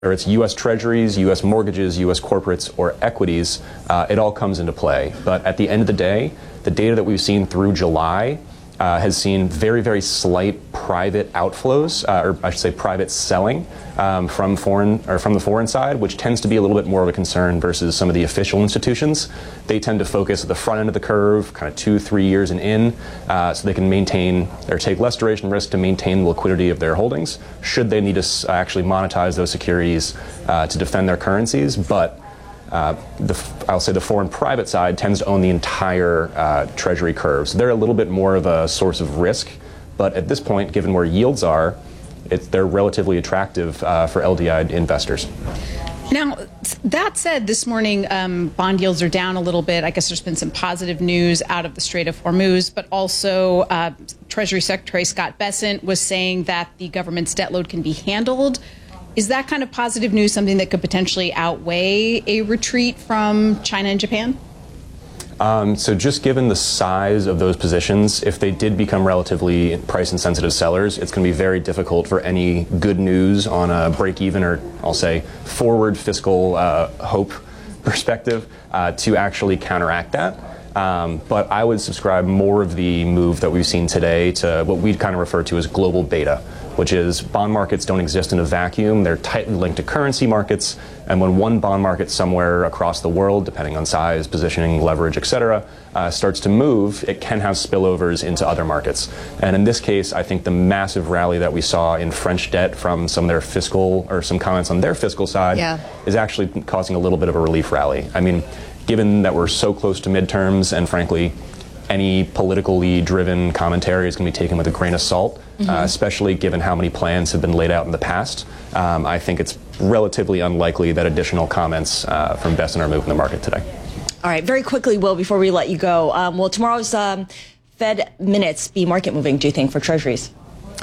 whether it's U.S. Treasuries, U.S. mortgages, U.S. corporates, or equities, it all comes into play. But at the end of the day, the data that we've seen through July has seen very, very slight private outflows, or I should say private selling from the foreign side, which tends to be a little bit more of a concern versus some of the official institutions. They tend to focus at the front end of the curve, kind of 2-3 years in, so they can maintain or take less duration risk to maintain the liquidity of their holdings, should they need to actually monetize those securities to defend their currencies. But I'll say the foreign private side tends to own the entire treasury curve. So they're a little bit more of a source of risk. But at this point, given where yields are, they're relatively attractive for LDI investors. Now, that said, this morning, bond yields are down a little bit. I guess there's been some positive news out of the Strait of Hormuz, but also Treasury Secretary Scott Bessent was saying that the government's debt load can be handled. Is that kind of positive news something that could potentially outweigh a retreat from China and Japan? So just given the size of those positions, if they did become relatively price-insensitive sellers, it's going to be very difficult for any good news on a break-even or, I'll say, forward fiscal hope perspective to actually counteract that. But I would subscribe more of the move that we've seen today to what we'd kind of refer to as global beta, which is bond markets don't exist in a vacuum. They're tightly linked to currency markets. And when one bond market somewhere across the world, depending on size, positioning, leverage, et cetera, starts to move, it can have spillovers into other markets. And in this case, I think the massive rally that we saw in French debt from some of their fiscal or some comments on their fiscal side is actually causing a little bit of a relief rally. I mean, given that we're so close to midterms and frankly, any politically driven commentary is going to be taken with a grain of salt, especially given how many plans have been laid out in the past. I think it's relatively unlikely that additional comments from Bessent are moving the market today. All right, very quickly, Will, before we let you go, will tomorrow's Fed minutes be market moving, do you think, for Treasuries?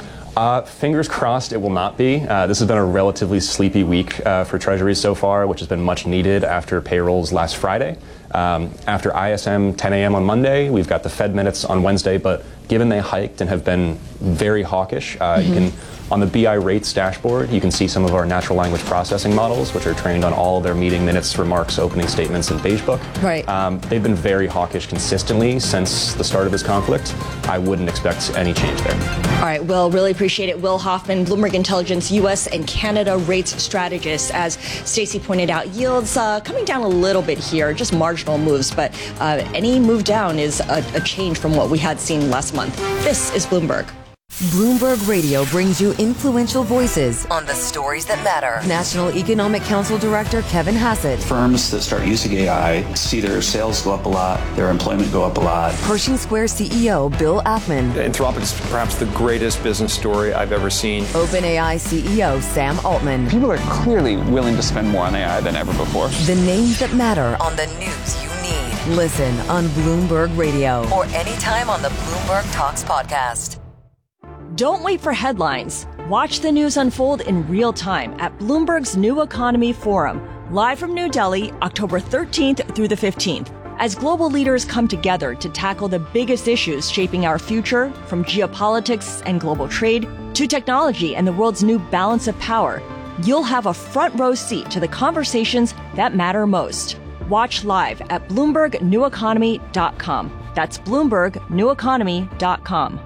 Fingers crossed it will not be. This has been a relatively sleepy week for Treasuries so far, which has been much needed after payrolls last Friday. After ISM 10 a.m. on Monday, we've got the Fed minutes on Wednesday, but given they hiked and have been very hawkish, you can, on the BI rates dashboard, you can see some of our natural language processing models, which are trained on all their meeting minutes, remarks, opening statements, and beige book. Right. They've been very hawkish consistently since the start of this conflict. I wouldn't expect any change there. All right, Will, really appreciate it. Will Hoffman, Bloomberg Intelligence U.S. and Canada rates strategist. As Stacey pointed out, yields coming down a little bit here, just marginal moves, but any move down is a change from what we had seen last month. This is Bloomberg. Bloomberg Radio brings you influential voices on the stories that matter. National Economic Council Director Kevin Hassett. Firms that start using AI see their sales go up a lot, their employment go up a lot. Pershing Square CEO Bill Ackman. Anthropic is perhaps the greatest business story I've ever seen. OpenAI CEO Sam Altman. People are clearly willing to spend more on AI than ever before. The names that matter on the news you need. Listen on Bloomberg Radio or anytime on the Bloomberg Talks podcast. Don't wait for headlines. Watch the news unfold in real time at Bloomberg's New Economy Forum, live from New Delhi, October 13th through the 15th. As global leaders come together to tackle the biggest issues shaping our future, from geopolitics and global trade to technology and the world's new balance of power, you'll have a front row seat to the conversations that matter most. Watch live at BloombergNewEconomy.com. That's BloombergNewEconomy.com.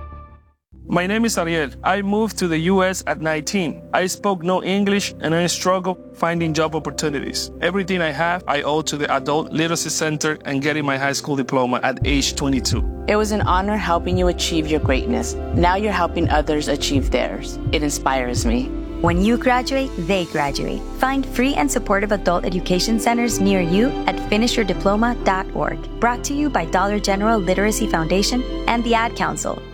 My name is Ariel. I moved to the U.S. at 19. I spoke no English and I struggled finding job opportunities. Everything I have, I owe to the Adult Literacy Center and getting my high school diploma at age 22. It was an honor helping you achieve your greatness. Now you're helping others achieve theirs. It inspires me. When you graduate, they graduate. Find free and supportive adult education centers near you at finishyourdiploma.org. Brought to you by Dollar General Literacy Foundation and the Ad Council.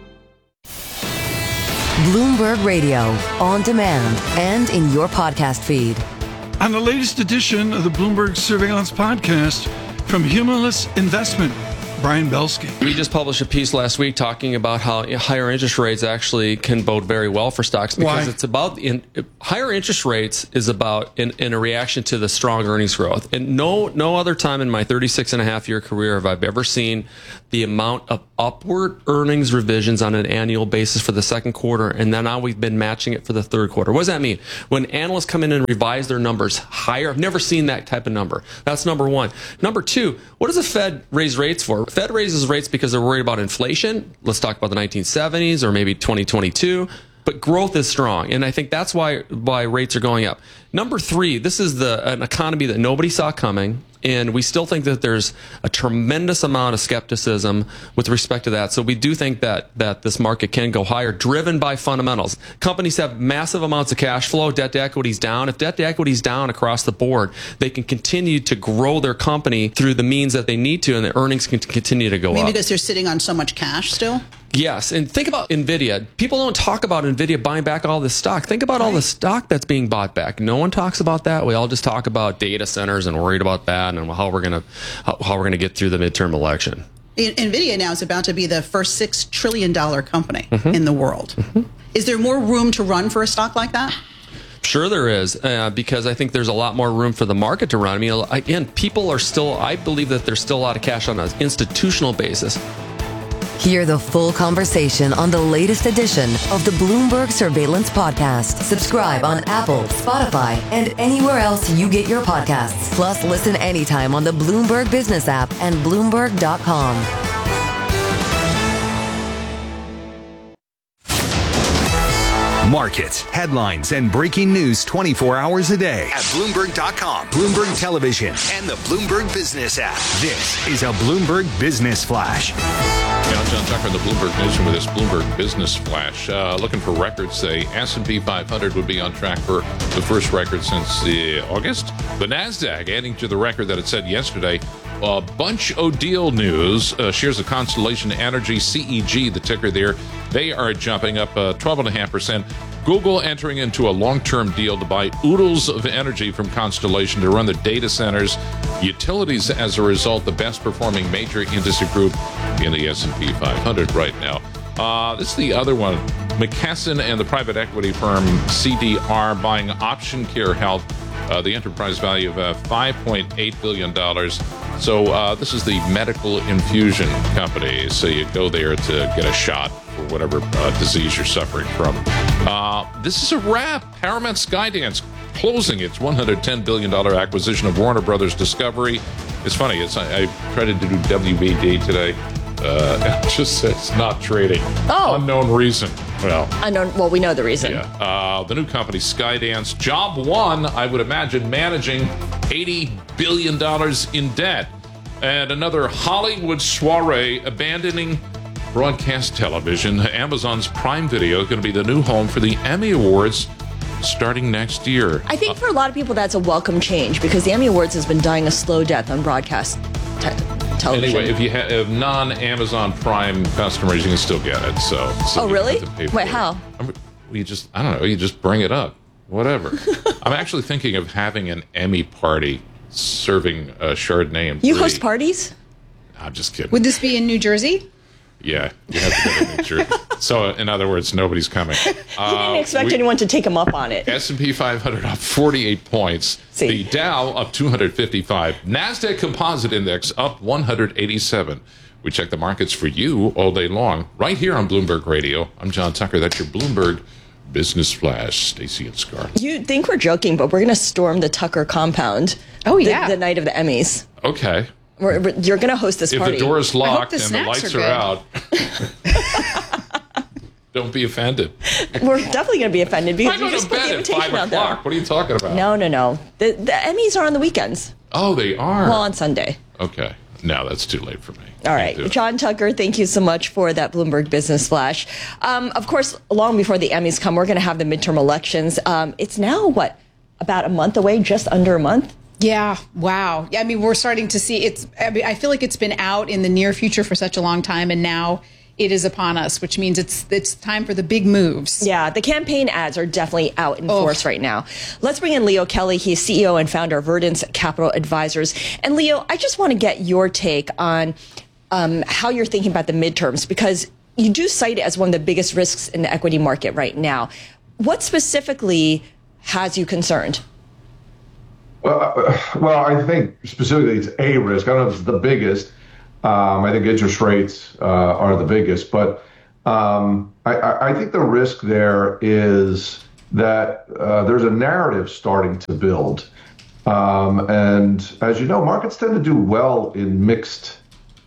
Bloomberg Radio, on demand and in your podcast feed. On the latest edition of the Bloomberg Surveillance Podcast from Humulus Investment, Brian Belsky. We just published a piece last week talking about how higher interest rates actually can bode very well for stocks because it's about higher interest rates is about in a reaction to the strong earnings growth. And no other time in my 36-and-a-half-year career have I ever seen the amount of upward earnings revisions on an annual basis for the second quarter, and then now we've been matching it for the third quarter. What does that mean? When analysts come in and revise their numbers higher, I've never seen that type of number. That's number one. Number two, what does the Fed raise rates for? Fed raises rates because they're worried about inflation. Let's talk about the 1970s or maybe 2022. But growth is strong, and I think that's why rates are going up. Number three, this is an economy that nobody saw coming, and we still think that there's a tremendous amount of skepticism with respect to that. So we do think that this market can go higher, driven by fundamentals. Companies have massive amounts of cash flow. Debt to equity is down. If debt to equity is down across the board, they can continue to grow their company through the means that they need to, and the earnings can continue to go up. Maybe because they're sitting on so much cash still? Yes, and think about NVIDIA. People don't talk about NVIDIA buying back all this stock. Think about all the stock that's being bought back. No one talks about that. We all just talk about data centers and worried about that and how we're gonna get through the midterm election. NVIDIA now is about to be the first $6 trillion company in the world. Is there more room to run for a stock like that? Sure there is, because I think there's a lot more room for the market to run. I mean, again, people are still, I believe that there's still a lot of cash on an institutional basis. Hear the full conversation on the latest edition of the Bloomberg Surveillance Podcast. Subscribe on Apple, Spotify, and anywhere else you get your podcasts. Plus, listen anytime on the Bloomberg Business app and Bloomberg.com. Markets, headlines, and breaking news 24 hours a day at Bloomberg.com, Bloomberg Television, and the Bloomberg Business app. This is a Bloomberg Business Flash. Yeah, I'm John Tucker in the Bloomberg Newsroom with this Bloomberg Business Flash. Looking for records. The S&P 500 would be on track for the first record since August. The NASDAQ adding to the record that it set yesterday. A bunch of deal news. Shares of Constellation Energy, CEG, the ticker there, they are jumping up 12.5%. Google entering into a long-term deal to buy oodles of energy from Constellation to run the data centers. Utilities, as a result, the best-performing major industry group in the S&P 500 right now. This is the other one. McKesson and the private equity firm CDR buying Option Care Health. The enterprise value of $5.8 billion. So this is the medical infusion company. So you go there to get a shot for whatever disease you're suffering from. This is a wrap. Paramount Skydance closing its $110 billion acquisition of Warner Brothers Discovery. It's funny. I tried to do WBD today. It just says not trading. Oh. Unknown reason. Well, we know the reason. Yeah. The new company, Skydance, job one, I would imagine, managing $80 billion in debt. And another Hollywood soiree, abandoning broadcast television. Amazon's Prime Video is going to be the new home for the Emmy Awards starting next year. I think for a lot of people that's a welcome change because the Emmy Awards has been dying a slow death on broadcast television. Anyway, if you have non-Amazon Prime customers, you can still get it. So oh, really? Wait, how? You just bring it up. Whatever. I'm actually thinking of having an Emmy party serving Chardonnay. You host parties? I'm just kidding. Would this be in New Jersey? Yeah, you have to go to New Jersey. So, in other words, nobody's coming. He didn't expect anyone to take him up on it. S&P 500 up 48 points. See. The Dow up 255. NASDAQ Composite Index up 187. We check the markets for you all day long, right here on Bloomberg Radio. I'm John Tucker. That's your Bloomberg Business Flash. Stacey and Scarlett. You think we're joking, but we're going to storm the Tucker compound. Oh, yeah. The night of the Emmys. Okay. You're going to host this if party. If the door is locked and the snacks lights are are out, don't be offended. We're definitely going to be offended because I go you just to put the bed at invitation 5 out there. o'clock. What are you talking about? No. The Emmys are on the weekends. Oh, they are? Well, on Sunday. Okay. No, that's too late for me. All right. John Tucker, thank you so much for that Bloomberg Business Flash. Of course, long before the Emmys come, we're going to have the midterm elections. It's now, about a month away, just under a month? Yeah. Wow. I mean, we're starting to see I feel like it's been out in the near future for such a long time, and now it is upon us, which means it's time for the big moves. Yeah, the campaign ads are definitely out in force right now. Let's bring in Leo Kelly. He's CEO and founder of Verdance Capital Advisors. And Leo, I just want to get your take on how you're thinking about the midterms, because you do cite it as one of the biggest risks in the equity market right now. What specifically has you concerned? Well, I think specifically it's a risk. I don't know if it's the biggest. I think interest rates are the biggest, but I think the risk there is that there's a narrative starting to build. And as you know, markets tend to do well in mixed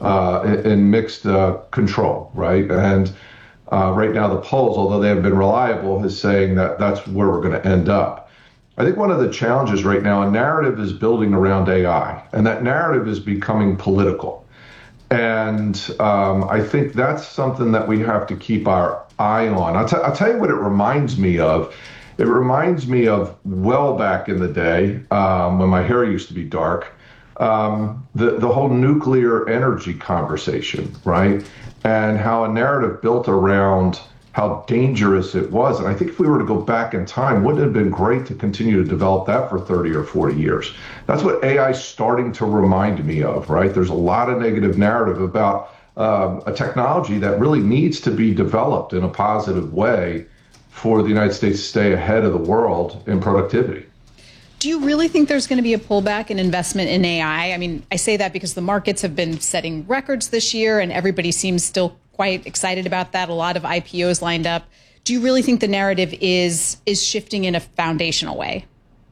control, right? And right now the polls, although they have been reliable, is saying that that's where we're going to end up. I think one of the challenges right now, a narrative is building around AI, and that narrative is becoming political. And I think that's something that we have to keep our eye on. I'll tell you what it reminds me of. It reminds me of well back in the day when my hair used to be dark, the whole nuclear energy conversation, right? And how a narrative built around how dangerous it was. And I think if we were to go back in time, wouldn't it have been great to continue to develop that for 30 or 40 years? That's what AI is starting to remind me of, right? There's a lot of negative narrative about a technology that really needs to be developed in a positive way for the United States to stay ahead of the world in productivity. Do you really think there's going to be a pullback in investment in AI? I mean, I say that because the markets have been setting records this year and everybody seems still quite excited about that. A lot of IPOs lined up. Do you really think the narrative is shifting in a foundational way?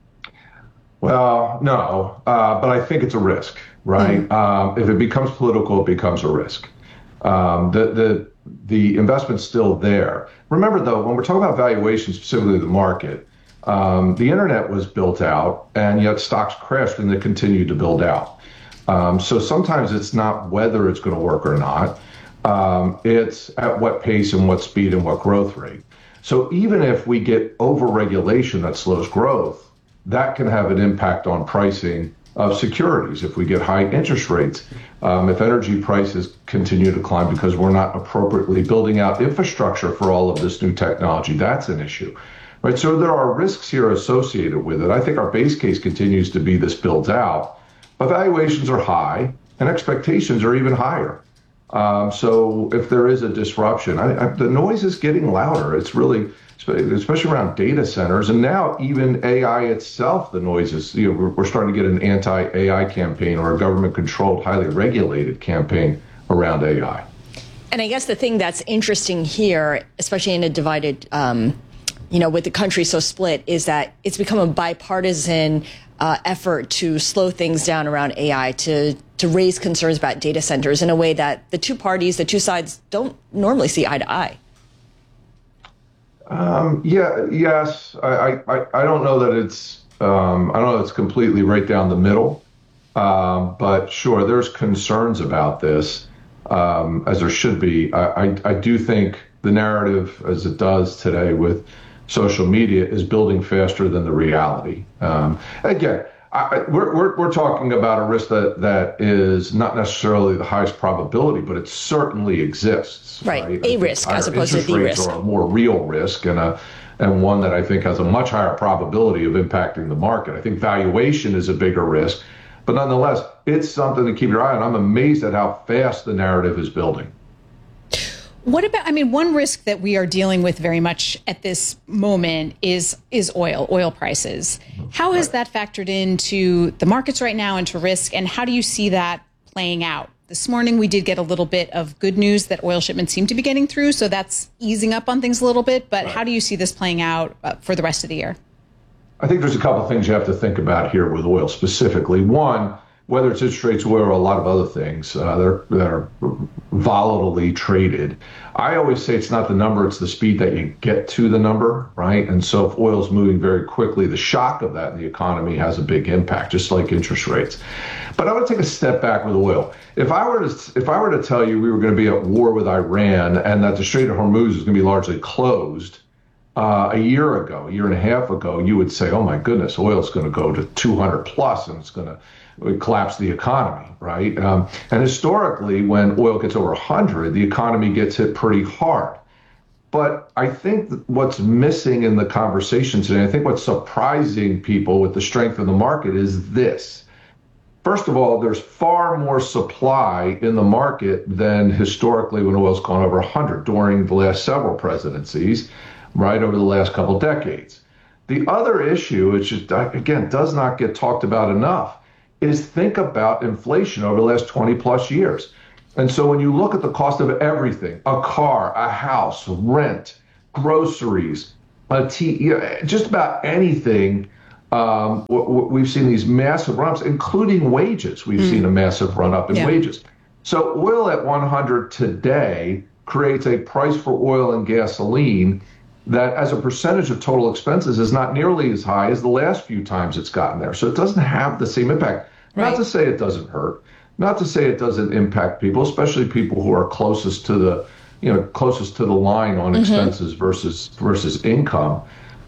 Well, no, but I think it's a risk, right? If it becomes political, it becomes a risk. The investment's still there. Remember, though, when we're talking about valuation, specifically the market, the internet was built out, and yet stocks crashed and they continued to build out. So sometimes it's not whether it's going to work or not. It's at what pace and what speed and what growth rate. So even if we get overregulation that slows growth, that can have an impact on pricing of securities. If we get high interest rates, if energy prices continue to climb because we're not appropriately building out infrastructure for all of this new technology, that's an issue. Right, so there are risks here associated with it. I think our base case continues to be this builds out, but valuations are high and expectations are even higher. So if there is a disruption, the noise is getting louder. It's really, especially around data centers, and now even AI itself, the noise is, we're starting to get an anti-AI campaign or a government-controlled, highly regulated campaign around AI. And I guess the thing that's interesting here, especially in a divided with the country so split, is that it's become a bipartisan effort to slow things down around AI, to raise concerns about data centers in a way that the two sides don't normally see eye to eye. Yes. I don't know that it's completely right down the middle, but sure, there's concerns about this, as there should be. I do think the narrative, as it does today with social media, is building faster than the reality. Again, we're talking about a risk that is not necessarily the highest probability, but it certainly exists. Right? A risk as opposed to the risk. Interest rates are a more real risk and one that I think has a much higher probability of impacting the market. I think valuation is a bigger risk, but nonetheless, it's something to keep your eye on. I'm amazed at how fast the narrative is building. What about, one risk that we are dealing with very much at this moment is oil prices. How has that factored into the markets right now and to risk, and how do you see that playing out? This morning, we did get a little bit of good news that oil shipments seem to be getting through, so that's easing up on things a little bit, but how do you see this playing out for the rest of the year? I think there's a couple of things you have to think about here with oil specifically. One, whether it's interest rates, oil, or a lot of other things that are volatilely traded. I always say it's not the number, it's the speed that you get to the number, right? And so if oil's moving very quickly, the shock of that in the economy has a big impact, just like interest rates. But I would take a step back with oil. If I were to tell you we were going to be at war with Iran and that the Strait of Hormuz is going to be largely closed a year and a half ago, you would say, oh my goodness, oil's going to go to 200 plus and it's going to collapse the economy, right? And historically, when oil gets over 100, the economy gets hit pretty hard. But I think what's missing in the conversation today, I think what's surprising people with the strength of the market is this. First of all, there's far more supply in the market than historically when oil's gone over 100 during the last several presidencies, right, over the last couple decades. The other issue, which is, again, does not get talked about enough, is think about inflation over the last 20 plus years. And so when you look at the cost of everything, a car, a house, rent, groceries, just about anything, we've seen these massive run-ups, including wages. We've seen a massive run-up in wages. So oil at 100 today creates a price for oil and gasoline that as a percentage of total expenses is not nearly as high as the last few times it's gotten there. So it doesn't have the same impact. Not to say it doesn't hurt, not to say it doesn't impact people, especially people who are closest to the line on expenses versus income.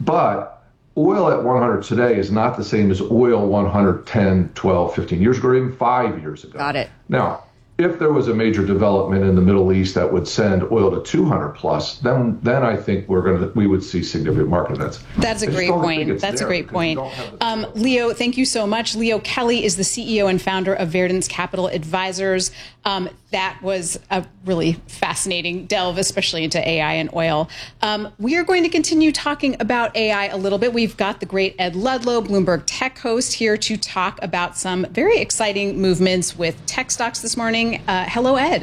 But oil at 100 today is not the same as oil 110, 12, 15 years ago, or even 5 years ago. Got it. Now, if there was a major development in the Middle East that would send oil to 200 plus, then I think we would see significant market events. That's a great point. That's a great point. Leo, thank you so much. Leo Kelly is the CEO and founder of Verdance Capital Advisors. That was a really fascinating delve, especially into AI and oil. We are going to continue talking about AI a little bit. We've got the great Ed Ludlow, Bloomberg Tech host, here to talk about some very exciting movements with tech stocks this morning. Hello, Ed.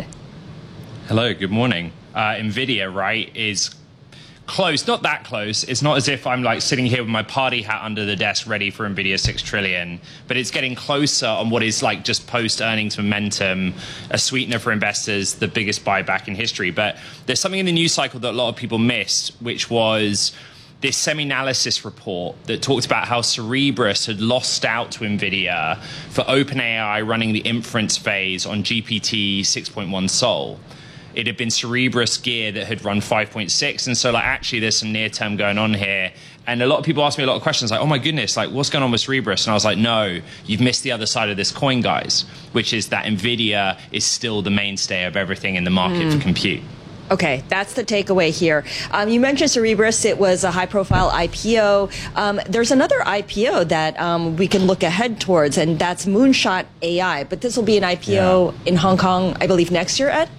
Hello, good morning. NVIDIA, right, is close, not that close. It's not as if I'm like sitting here with my party hat under the desk ready for NVIDIA 6 trillion, but it's getting closer on what is like just post-earnings momentum, a sweetener for investors, the biggest buyback in history. But there's something in the news cycle that a lot of people missed, which was this Seminalysis report that talked about how Cerebras had lost out to NVIDIA for OpenAI running the inference phase on GPT 6.1 Sol. It had been Cerebras gear that had run 5.6. And so like, actually there's some near term going on here. And a lot of people ask me a lot of questions like, oh my goodness, like what's going on with Cerebras? And I was like, no, you've missed the other side of this coin, guys, which is that NVIDIA is still the mainstay of everything in the market for compute. Okay, that's the takeaway here. You mentioned Cerebras. It was a high-profile IPO. There's another IPO that we can look ahead towards, and that's Moonshot AI. But this will be an IPO in Hong Kong, I believe, next year, Ed?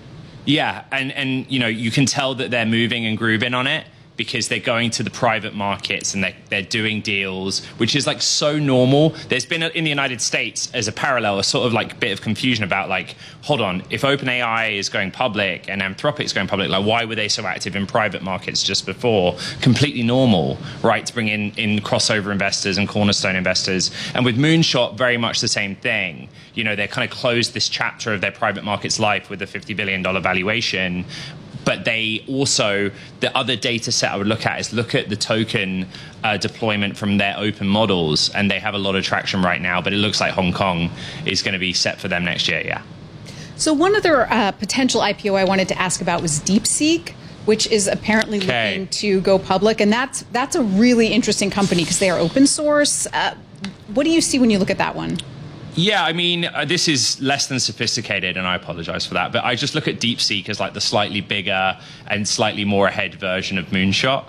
Yeah, and you know, you can tell that they're moving and grooving on it because they're going to the private markets and they're doing deals, which is like so normal. There's been in the United States as a parallel, a sort of like bit of confusion about like, hold on, if OpenAI is going public and Anthropic is going public, like why were they so active in private markets just before? Completely normal, right, to bring in crossover investors and cornerstone investors. And with Moonshot, very much the same thing. You know, they kind of closed this chapter of their private markets life with a $50 billion valuation. But they also, the other data set I would look at is look at the token deployment from their open models. And they have a lot of traction right now, but it looks like Hong Kong is going to be set for them next year, yeah. So one other potential IPO I wanted to ask about was DeepSeek, which is apparently looking to go public. And that's a really interesting company because they are open source. What do you see when you look at that one? Yeah, I mean, this is less than sophisticated, and I apologize for that. But I just look at DeepSeek as like the slightly bigger and slightly more ahead version of Moonshot.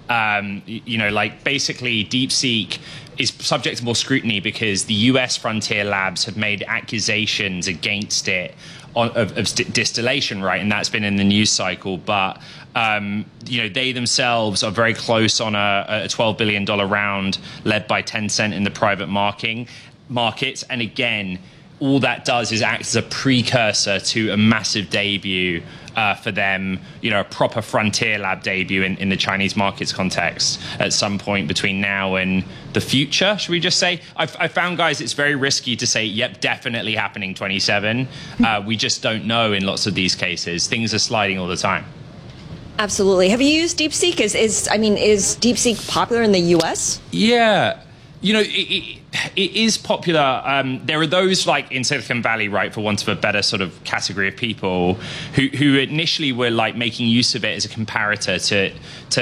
You know, like basically DeepSeek is subject to more scrutiny because the US frontier labs have made accusations against it of distillation, right? And that's been in the news cycle. But, you know, they themselves are very close on a $12 billion round led by Tencent in the private markets, and again, all that does is act as a precursor to a massive debut for them, you know, a proper frontier lab debut in the Chinese markets context at some point between now and the future, should we just say? I found, guys, it's very risky to say, yep, definitely happening 27. We just don't know in lots of these cases. Things are sliding all the time. Absolutely. Have you used DeepSeek? Is DeepSeek popular in the US? Yeah. You know, it is popular. There are those like in Silicon Valley, right, for want of a better sort of category of people who initially were like making use of it as a comparator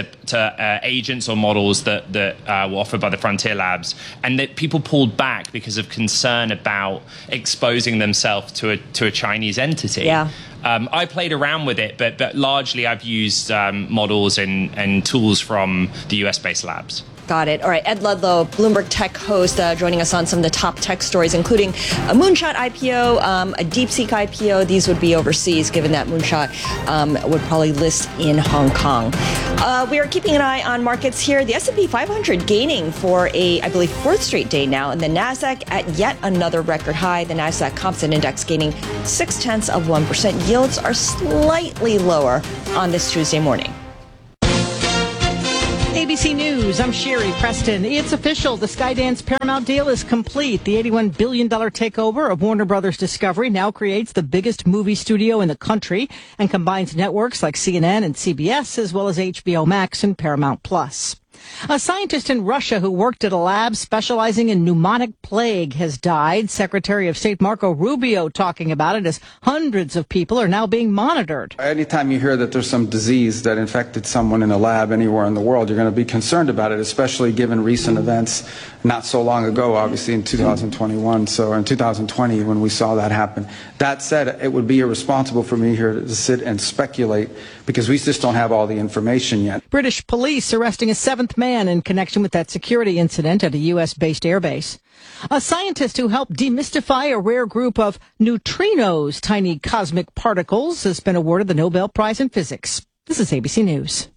to agents or models that were offered by the frontier labs, and that people pulled back because of concern about exposing themselves to a Chinese entity. Yeah. I played around with it, but largely I've used models and tools from the US-based labs. Got it. All right. Ed Ludlow, Bloomberg Tech host, joining us on some of the top tech stories, including a Moonshot IPO, a DeepSeek IPO. These would be overseas, given that Moonshot would probably list in Hong Kong. We are keeping an eye on markets here. The S&P 500 gaining for I believe, fourth straight day now, and the NASDAQ at yet another record high. The NASDAQ Composite Index gaining 0.6%. Yields are slightly lower on this Tuesday morning. ABC News, I'm Sherry Preston. It's official. The Skydance Paramount deal is complete. The $81 billion takeover of Warner Brothers Discovery now creates the biggest movie studio in the country and combines networks like CNN and CBS, as well as HBO Max and Paramount Plus. A scientist in Russia who worked at a lab specializing in pneumonic plague has died. Secretary of State Marco Rubio talking about it as hundreds of people are now being monitored. Anytime you hear that there's some disease that infected someone in a lab anywhere in the world, you're going to be concerned about it, especially given recent events not so long ago, obviously in 2021. So in 2020, when we saw that happen. That said, it would be irresponsible for me here to sit and speculate because we just don't have all the information yet. British police arresting a seventh man in connection with that security incident at a U.S.-based airbase. A scientist who helped demystify a rare group of neutrinos, tiny cosmic particles, has been awarded the Nobel Prize in Physics. This is ABC News.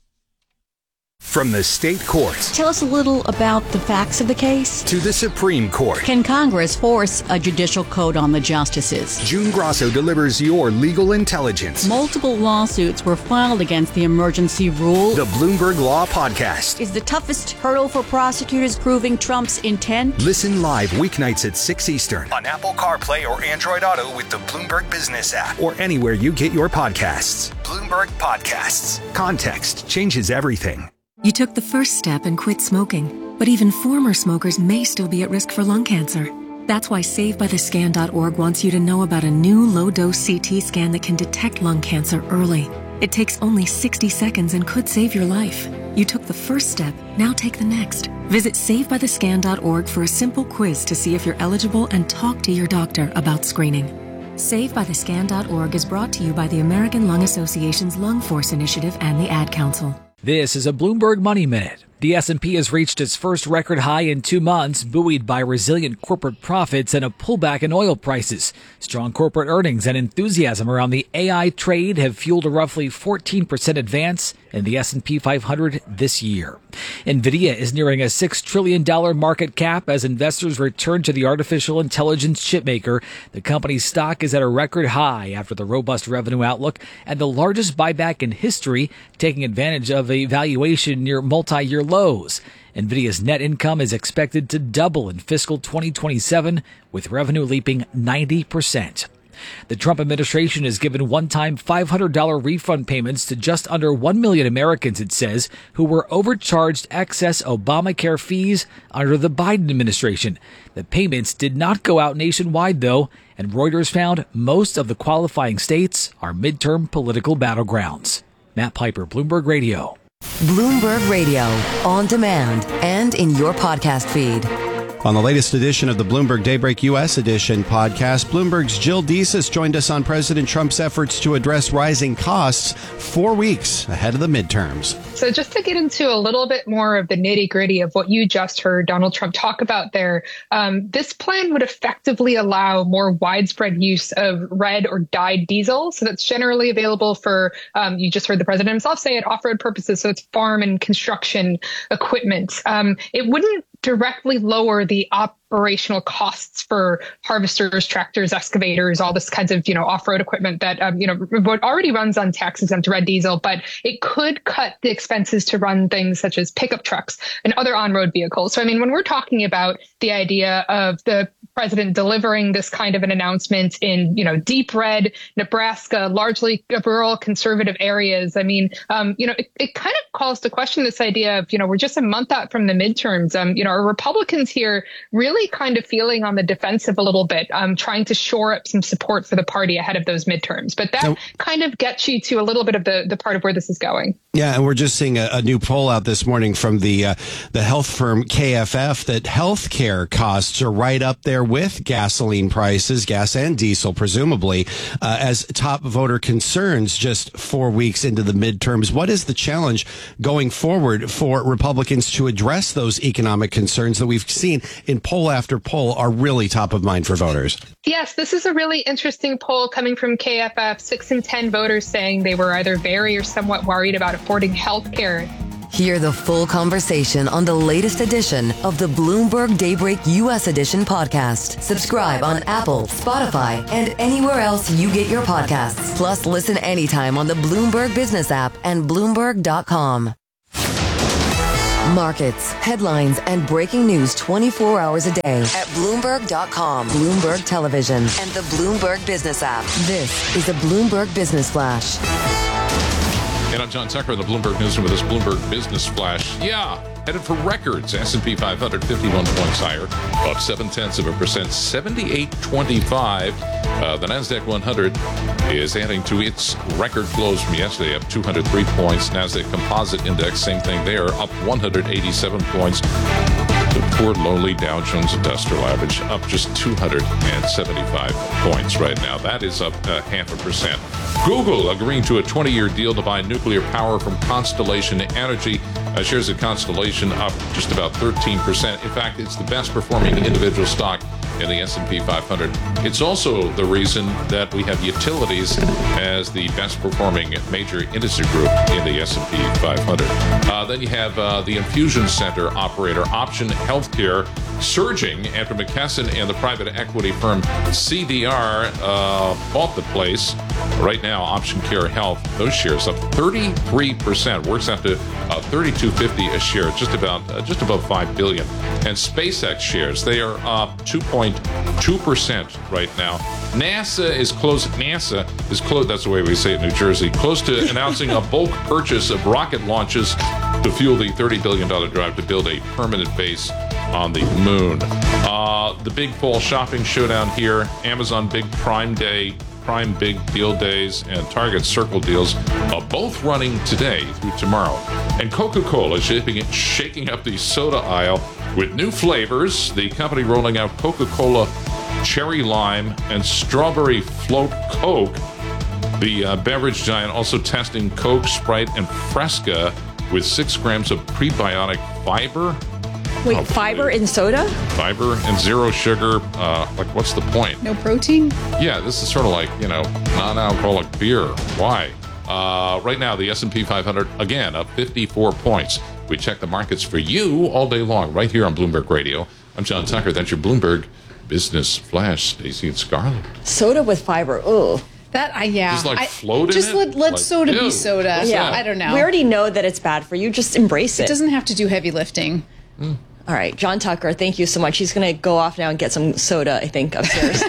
From the state courts. Tell us a little about the facts of the case. To the Supreme Court. Can Congress force a judicial code on the justices? June Grosso delivers your legal intelligence. Multiple lawsuits were filed against the emergency rule. The Bloomberg Law Podcast. Is the toughest hurdle for prosecutors proving Trump's intent? Listen live weeknights at 6 Eastern on Apple CarPlay or Android Auto with the Bloomberg Business app or anywhere you get your podcasts. Bloomberg Podcasts. Context changes everything. You took the first step and quit smoking, but even former smokers may still be at risk for lung cancer. That's why SaveByTheScan.org wants you to know about a new low-dose CT scan that can detect lung cancer early. It takes only 60 seconds and could save your life. You took the first step, now take the next. Visit SaveByTheScan.org for a simple quiz to see if you're eligible and talk to your doctor about screening. SaveByTheScan.org is brought to you by the American Lung Association's Lung Force Initiative and the Ad Council. This is a Bloomberg Money Minute. The S&P has reached its first record high in 2 months, buoyed by resilient corporate profits and a pullback in oil prices. Strong corporate earnings and enthusiasm around the AI trade have fueled a roughly 14% advance in the S&P 500 this year. NVIDIA is nearing a $6 trillion market cap as investors return to the artificial intelligence chipmaker. The company's stock is at a record high after the robust revenue outlook and the largest buyback in history, taking advantage of a valuation near multi-year lows. NVIDIA's net income is expected to double in fiscal 2027, with revenue leaping 90%. The Trump administration has given one-time $500 refund payments to just under 1 million Americans, it says, who were overcharged excess Obamacare fees under the Biden administration. The payments did not go out nationwide, though, and Reuters found most of the qualifying states are midterm political battlegrounds. Matt Piper, Bloomberg Radio. Bloomberg Radio, on demand and in your podcast feed. On the latest edition of the Bloomberg Daybreak U.S. Edition podcast, Bloomberg's Jill Desis joined us on President Trump's efforts to address rising costs 4 weeks ahead of the midterms. So just to get into a little bit more of the nitty-gritty of what you just heard Donald Trump talk about there, this plan would effectively allow more widespread use of red or dyed diesel. So that's generally available for, you just heard the president himself say it, off-road purposes. So it's farm and construction equipment. It wouldn't directly lower the operational costs for harvesters, tractors, excavators, all this kinds of, off-road equipment that, what already runs on tax-exempt red diesel, but it could cut the expenses to run things such as pickup trucks and other on-road vehicles. So, when we're talking about the idea of the president delivering this kind of an announcement in, deep red Nebraska, largely rural conservative areas, it kind of calls to question this idea of, we're just a month out from the midterms. Are Republicans here really kind of feeling on the defensive a little bit, trying to shore up some support for the party ahead of those midterms? But that kind of gets you to a little bit of the part of where this is going. Yeah, and we're just seeing a new poll out this morning from the health firm KFF that healthcare costs are right up there there with gasoline prices, gas and diesel, presumably, as top voter concerns just 4 weeks into the midterms. What is the challenge going forward for Republicans to address those economic concerns that we've seen in poll after poll are really top of mind for voters? Yes, this is a really interesting poll coming from KFF. 6 in 10 voters saying they were either very or somewhat worried about affording health care. Hear the full conversation on the latest edition of the Bloomberg Daybreak U.S. Edition podcast. Subscribe on Apple, Spotify, and anywhere else you get your podcasts. Plus, listen anytime on the Bloomberg Business app and Bloomberg.com. Markets, headlines, and breaking news 24 hours a day at Bloomberg.com, Bloomberg Television, and the Bloomberg Business app. This is a Bloomberg Business Flash. And I'm John Tucker in the Bloomberg Newsroom with this Bloomberg Business Flash. Yeah, headed for records. S&P 500, 51 points higher, up 0.7%, 78.25. The NASDAQ 100 is adding to its record close from yesterday, up 203 points. NASDAQ Composite Index, same thing there, up 187 points. The poor, lowly Dow Jones Industrial Average up just 275 points right now. That is up 0.5%. Google agreeing to a 20-year deal to buy nuclear power from Constellation Energy. Shares of Constellation up just about 13%. In fact, it's the best performing individual stock in the S&P 500. It's also the reason that we have utilities as the best performing major industry group in the S&P 500. Then you have the infusion center operator Option Healthcare surging after McKesson and the private equity firm CDR bought the place. Right now, Option Care Health, those shares up 33%, works out to $32.50 a share, just above $5 billion. And SpaceX shares, they are up 2.2% right now. NASA is close. That's the way we say it in New Jersey. Close to announcing a bulk purchase of rocket launches to fuel the $30 billion drive to build a permanent base on the moon. The big fall shopping showdown here. Amazon Big Prime Day, Prime Big Deal Days, and Target Circle deals are both running today through tomorrow. And Coca-Cola is shaking up the soda aisle with new flavors. The company rolling out Coca-Cola Cherry Lime and Strawberry Float Coke. The beverage giant also testing Coke, Sprite, and Fresca with 6 grams of prebiotic fiber. Wait, fiber in soda? Fiber and zero sugar. What's the point? No protein? Yeah, this is sort of like, non-alcoholic beer. Why? Right now, the S&P 500, again, up 54 points. We check the markets for you all day long, right here on Bloomberg Radio. I'm John Tucker. That's your Bloomberg Business Flash. Stacey and Scarlett. Soda with fiber. Ooh. Just float in just it? let soda be soda. Yeah. I don't know. We already know that it's bad for you. Just embrace it. It doesn't have to do heavy lifting. All right, John Tucker, thank you so much. He's going to go off now and get some soda, I think, upstairs.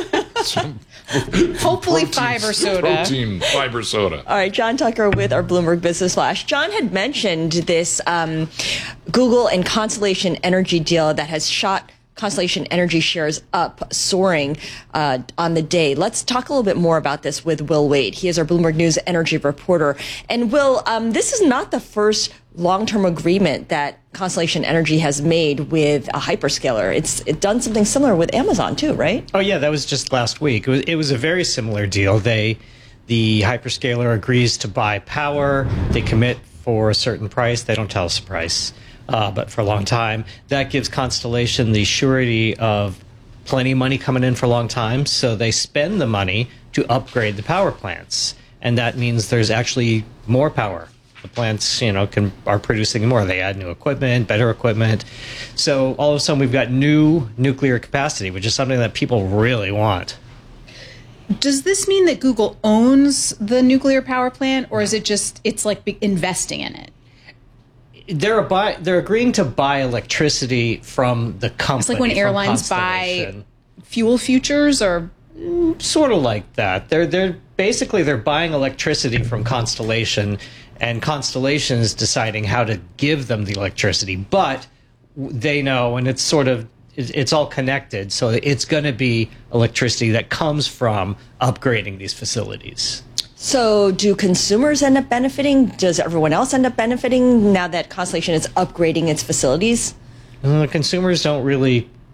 Hopefully fiber soda. Protein, fiber soda. All right, John Tucker with our Bloomberg Business Flash. John had mentioned this Google and Constellation Energy deal that has shot Constellation Energy shares up, soaring on the day. Let's talk a little bit more about this with Will Wade. He is our Bloomberg News energy reporter. And Will, this is not the first long-term agreement that Constellation Energy has made with a hyperscaler. It's done something similar with Amazon too, right? Oh yeah, that was just last week. It was a very similar deal. The hyperscaler agrees to buy power. They commit for a certain price. They don't tell us the price, but for a long time. That gives Constellation the surety of plenty of money coming in for a long time. So they spend the money to upgrade the power plants, and that means there's actually more power. The plants, are producing more. They add new equipment, better equipment. So all of a sudden, we've got new nuclear capacity, which is something that people really want. Does this mean that Google owns the nuclear power plant, or is it just it's like investing in it? They're agreeing to buy electricity from the company. It's like when airlines buy fuel futures, or sort of like that. They're basically buying electricity from Constellation. And Constellation is deciding how to give them the electricity, but they know, and it's all connected. So it's going to be electricity that comes from upgrading these facilities. So do consumers end up benefiting? Does everyone else end up benefiting now that Constellation is upgrading its facilities? Consumers don't really get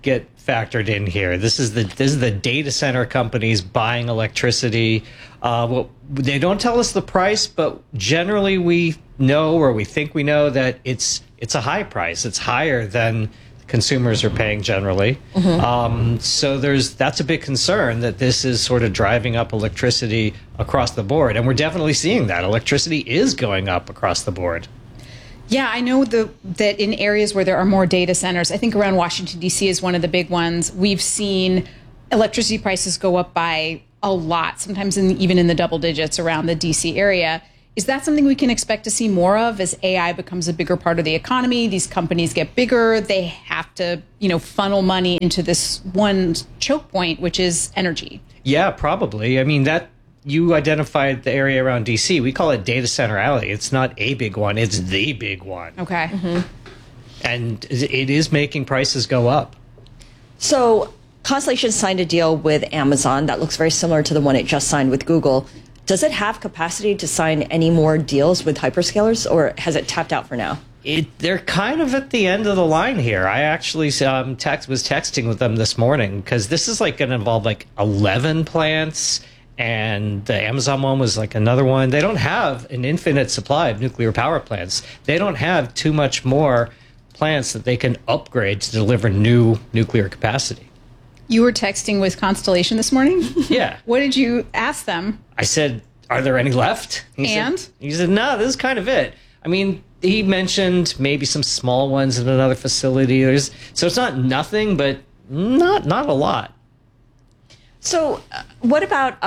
factored in here. This is the data center companies buying electricity. Well, they don't tell us the price, but generally we know, or we think we know, that it's a high price. It's higher than consumers are paying generally. So that's a big concern, that this is sort of driving up electricity across the board. And we're definitely seeing that. Electricity is going up across the board. Yeah, I know that in areas where there are more data centers, I think around Washington, D.C. is one of the big ones, we've seen electricity prices go up by a lot, sometimes even in the double digits around the D.C. area. Is that something we can expect to see more of as AI becomes a bigger part of the economy? These companies get bigger. They have to, funnel money into this one choke point, which is energy. Yeah, probably. I mean, that you identified the area around D.C. We call it Data Center Alley. It's not a big one. It's the big one. Okay. And it is making prices go up. So Constellation signed a deal with Amazon that looks very similar to the one it just signed with Google. Does it have capacity to sign any more deals with hyperscalers, or has it tapped out for now? They're kind of at the end of the line here. I actually was texting with them this morning, because this is going to involve 11 plants, and the Amazon one was another one. They don't have an infinite supply of nuclear power plants. They don't have too much more plants that they can upgrade to deliver new nuclear capacity. You were texting with Constellation this morning? Yeah. What did you ask them? I said, are there any left? He said, no, this is kind of it. I mean, he mentioned maybe some small ones in another facility. So it's not nothing, but not a lot. So what about,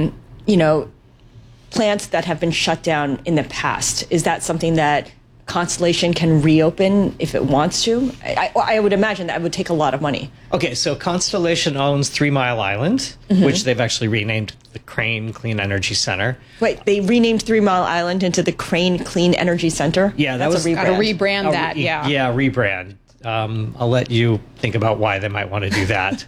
plants that have been shut down in the past? Is that something that Constellation can reopen if it wants to? I would imagine that would take a lot of money. Okay, so Constellation owns 3 Mile Island, which they've actually renamed the Crane Clean Energy Center. Wait, they renamed 3 Mile Island into the Crane Clean Energy Center? Yeah, that's a rebrand. Got to rebrand that, yeah. Yeah, rebrand. I'll let you think about why they might want to do that.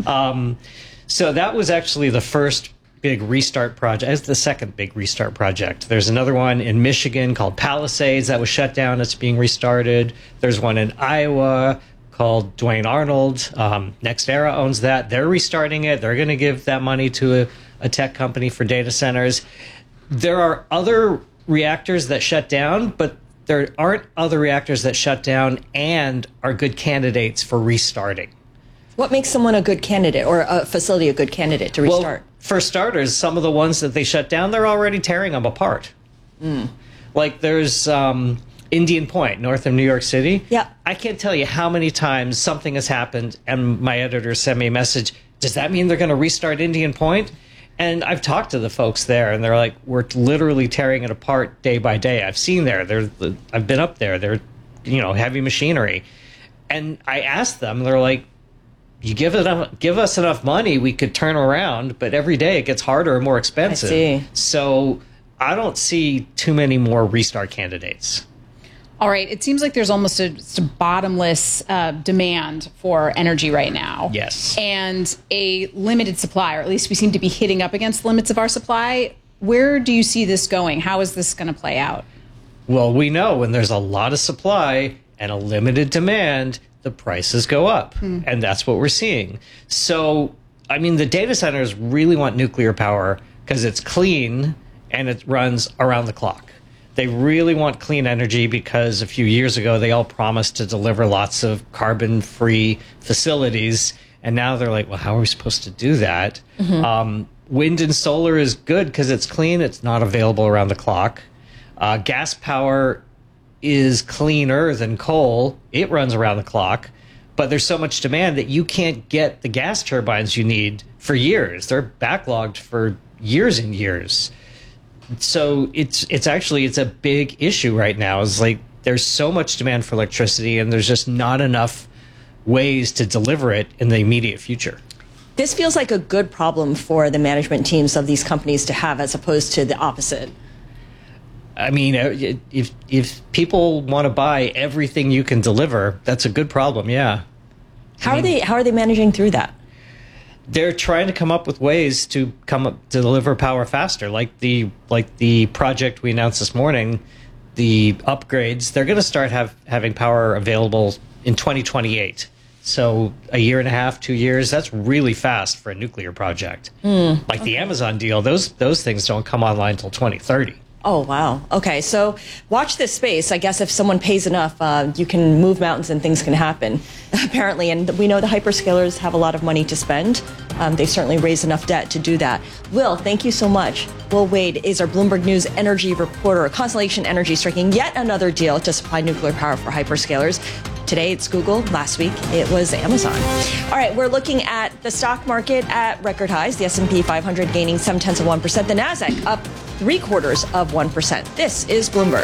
So that was actually the first big restart project. It's the second big restart project. There's another one in Michigan called Palisades that was shut down. It's being restarted. There's one in Iowa called Duane Arnold. NextEra owns that. They're restarting it. They're going to give that money to a tech company for data centers. There are other reactors that shut down, but there aren't other reactors that shut down and are good candidates for restarting. What makes someone a good candidate, or a facility a good candidate to restart? Well, for starters, some of the ones that they shut down, they're already tearing them apart. There's Indian Point, north of New York City. Yeah. I can't tell you how many times something has happened and my editor sent me a message, does that mean they're going to restart Indian Point? And I've talked to the folks there, and they're like, we're literally tearing it apart day by day. I've seen I've been up there. They're, heavy machinery. And I asked them, they're like, you give us enough money, we could turn around, but every day it gets harder and more expensive. I see. So I don't see too many more restart candidates. All right. It seems like there's almost a bottomless demand for energy right now. Yes. And a limited supply, or at least we seem to be hitting up against the limits of our supply. Where do you see this going? How is this going to play out? Well, we know when there's a lot of supply and a limited demand, the prices go up. And that's what we're seeing. So, I mean, the data centers really want nuclear power because it's clean and it runs around the clock. They really want clean energy because a few years ago, they all promised to deliver lots of carbon-free facilities. And now they're like, well, how are we supposed to do that? Wind and solar is good because it's clean. It's not available around the clock. Gas power is cleaner than coal. It runs around the clock, but there's so much demand that you can't get the gas turbines you need for years. They're backlogged for years and years. So it's a big issue right now. It's like there's so much demand for electricity and there's just not enough ways to deliver it in the immediate future. This feels like a good problem for the management teams of these companies to have, as opposed to the opposite. I mean, if people want to buy everything you can deliver, that's a good problem. Yeah. How are they managing through that? They're trying to come up with ways to deliver power faster, like the project we announced this morning, the upgrades. They're going to start having power available in 2028. So a year and a half, 2 years, that's really fast for a nuclear project. Like the Amazon deal, those things don't come online until 2030. Oh, wow. Okay, so watch this space. I guess if someone pays enough, you can move mountains and things can happen, apparently. And we know the hyperscalers have a lot of money to spend. They've certainly raised enough debt to do that. Will, thank you so much. Will Wade is our Bloomberg News energy reporter. Constellation Energy striking yet another deal to supply nuclear power for hyperscalers. Today it's Google. Last week it was Amazon. All right, we're looking at the stock market at record highs. The S&P 500 gaining 0.7%. The Nasdaq up 0.75%. This is Bloomberg.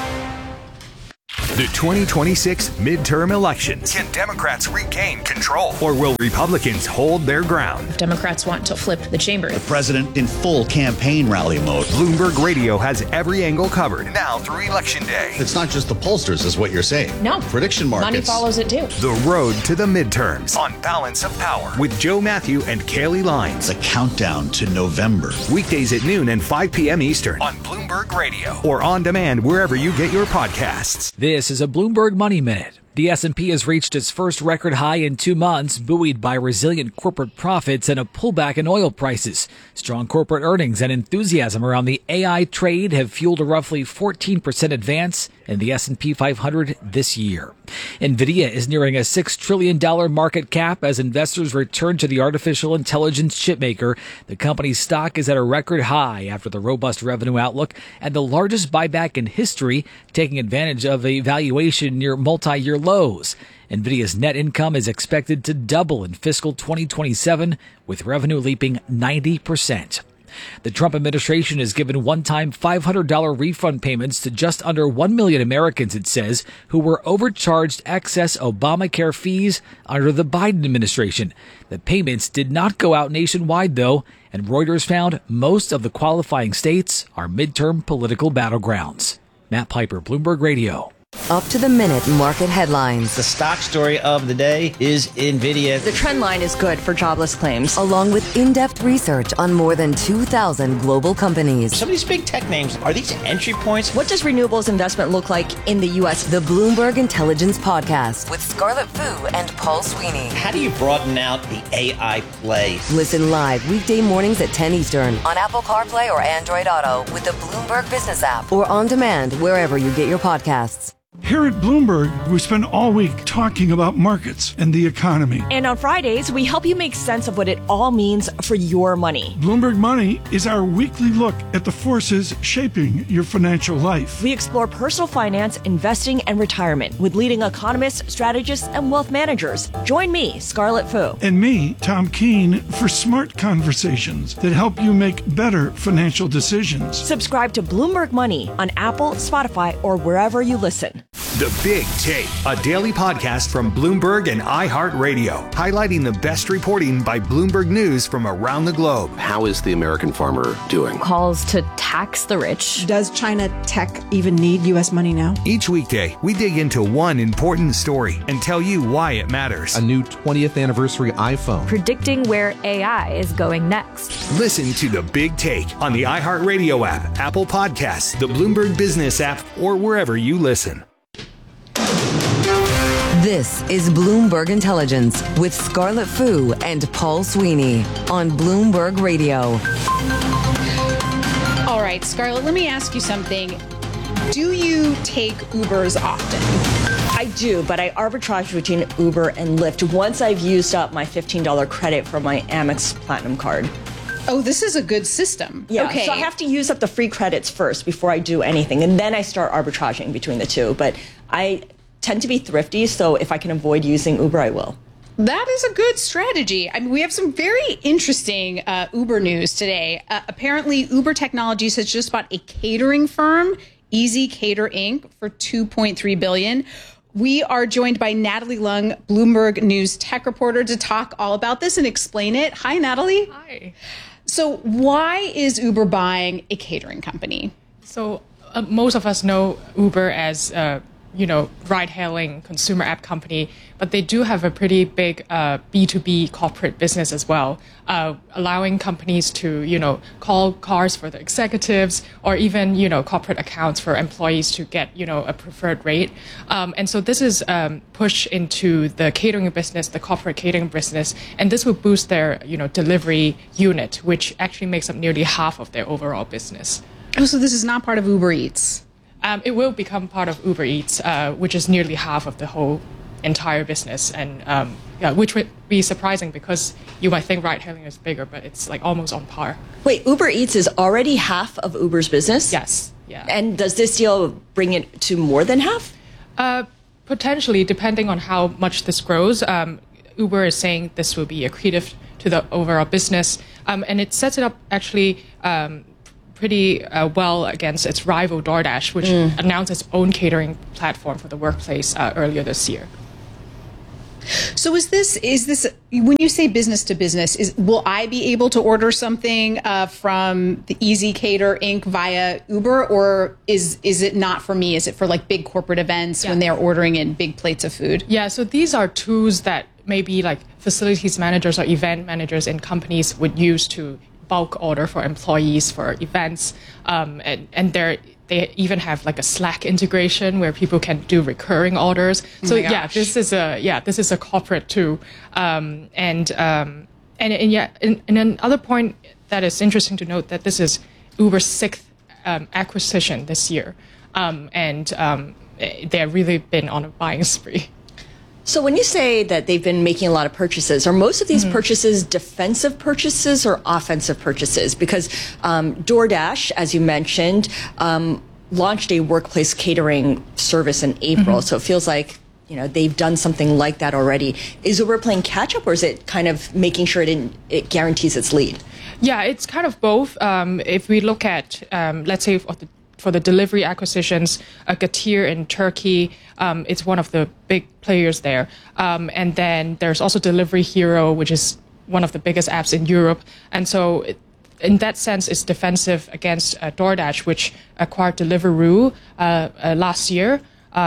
The 2026 midterm elections. Can Democrats regain control, or will Republicans hold their ground? Democrats want to flip the chamber. The president in full campaign rally mode. Bloomberg Radio has every angle covered now through Election Day. It's not just the pollsters, is what you're saying. No. Prediction markets. Money follows it too. The road to the midterms on Balance of Power with Joe Matthew and Kaylee Lines. The countdown to November. Weekdays at noon and 5 p.m. Eastern on Bloomberg Radio or on demand wherever you get your podcasts. This is a Bloomberg Money Minute. The S&P has reached its first record high in 2 months, buoyed by resilient corporate profits and a pullback in oil prices. Strong corporate earnings and enthusiasm around the AI trade have fueled a roughly 14% advance in the S&P 500 this year. NVIDIA is nearing a $6 trillion market cap as investors return to the artificial intelligence chipmaker. The company's stock is at a record high after the robust revenue outlook and the largest buyback in history, taking advantage of a valuation near multi-year lows. NVIDIA's net income is expected to double in fiscal 2027, with revenue leaping 90%. The Trump administration has given one-time $500 refund payments to just under 1 million Americans, it says, who were overcharged excess Obamacare fees under the Biden administration. The payments did not go out nationwide, though, and Reuters found most of the qualifying states are midterm political battlegrounds. Matt Piper, Bloomberg Radio. Up to the minute market headlines. The stock story of the day is NVIDIA. The trend line is good for jobless claims. Along with in-depth research on more than 2,000 global companies. Some of these big tech names, are these entry points? What does renewables investment look like in the U.S.? The Bloomberg Intelligence Podcast with Scarlett Fu and Paul Sweeney. How do you broaden out the AI play? Listen live weekday mornings at 10 Eastern on Apple CarPlay or Android Auto with the Bloomberg Business app or on demand wherever you get your podcasts. Here at Bloomberg, we spend all week talking about markets and the economy. And on Fridays, we help you make sense of what it all means for your money. Bloomberg Money is our weekly look at the forces shaping your financial life. We explore personal finance, investing, and retirement with leading economists, strategists, and wealth managers. Join me, Scarlett Fu. And me, Tom Keene, for smart conversations that help you make better financial decisions. Subscribe to Bloomberg Money on Apple, Spotify, or wherever you listen. The Big Take, a daily podcast from Bloomberg and iHeartRadio, highlighting the best reporting by Bloomberg News from around the globe. How is the American farmer doing? Calls to tax the rich. Does China tech even need U.S. money now? Each weekday, we dig into one important story and tell you why it matters. A new 20th anniversary iPhone. Predicting where AI is going next. Listen to The Big Take on the iHeartRadio app, Apple Podcasts, the Bloomberg Business app, or wherever you listen. This is Bloomberg Intelligence with Scarlett Fu and Paul Sweeney on Bloomberg Radio. All right, Scarlett, let me ask you something. Do you take Ubers often? I do, but I arbitrage between Uber and Lyft once I've used up my $15 credit from my Amex Platinum card. Oh, this is a good system. Yeah, okay. So I have to use up the free credits first before I do anything, and then I start arbitraging between the two. But I tend to be thrifty, so if I can avoid using Uber, I will. That is a good strategy. I mean, we have some very interesting Uber news today. Apparently, Uber Technologies has just bought a catering firm, Easy Cater Inc., for $2.3 billion. We are joined by Natalie Lung, Bloomberg News tech reporter, to talk all about this and explain it. Hi, Natalie. Hi. So why is Uber buying a catering company? So most of us know Uber as ride-hailing consumer app company, but they do have a pretty big B2B corporate business as well, allowing companies to, call cars for the executives or even, corporate accounts for employees to get, a preferred rate. And so this is push into the catering business, the corporate catering business, and this will boost their, delivery unit, which actually makes up nearly half of their overall business. Oh, so this is not part of Uber Eats? It will become part of Uber Eats, which is nearly half of the whole entire business, and which would be surprising because you might think ride-hailing is bigger, but it's like almost on par. Wait, Uber Eats is already half of Uber's business? Yes. Yeah. And does this deal bring it to more than half? Potentially, depending on how much this grows. Uber is saying this will be accretive to the overall business, and it sets it up actually pretty well against its rival DoorDash, which announced its own catering platform for the workplace earlier this year. So is this when you say business to business, will I be able to order something from the Easy Cater Inc. via Uber, or is it not for me? Is it for like big corporate events when they're ordering in big plates of food? Yeah, so these are tools that maybe like facilities managers or event managers in companies would use to bulk order for employees for events, and they even have like a Slack integration where people can do recurring orders. So this is a corporate tool, and another point that is interesting to note that this is Uber's sixth acquisition this year, and they've really been on a buying spree. So when you say that they've been making a lot of purchases, are most of these purchases defensive purchases or offensive purchases? Because DoorDash, as you mentioned, launched a workplace catering service in April. So it feels like they've done something like that already. Is Uber playing catch up, or is it kind of making sure it guarantees its lead? Yeah, it's kind of both. If we look at, let's say, for the delivery acquisitions, Getir in Turkey, it's one of the big players there. And then there's also Delivery Hero, which is one of the biggest apps in Europe. And so in that sense, it's defensive against DoorDash, which acquired Deliveroo last year.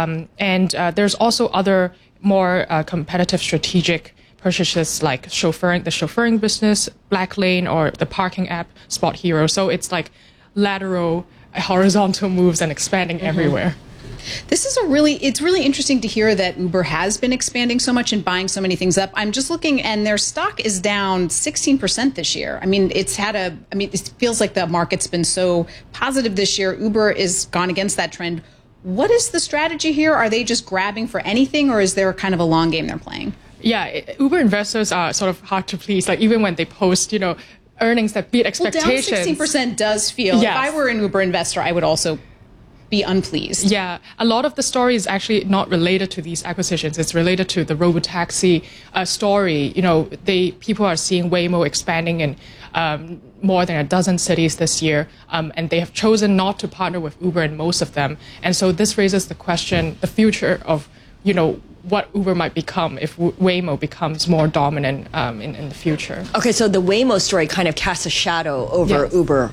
And there's also other more competitive strategic purchases like the chauffeuring business, Blacklane, or the parking app Spot Hero. So it's like lateral horizontal moves and expanding everywhere. This is it's really interesting to hear that Uber has been expanding so much and buying so many things up. I'm just looking, and their stock is down 16% this year. I mean, it feels like the market's been so positive this year. Uber is gone against that trend. What is the strategy here? Are they just grabbing for anything, or is there kind of a long game they're playing? Yeah, Uber investors are sort of hard to please. Like even when they post, earnings that beat expectations. Well, down 16% does feel. Yes. If I were an Uber investor, I would also be unpleased. Yeah, a lot of the story is actually not related to these acquisitions. It's related to the robotaxi story. People are seeing Waymo expanding in more than a dozen cities this year, and they have chosen not to partner with Uber in most of them. And so this raises the question, the future of, what Uber might become if Waymo becomes more dominant in the future. Okay, so the Waymo story kind of casts a shadow over Uber.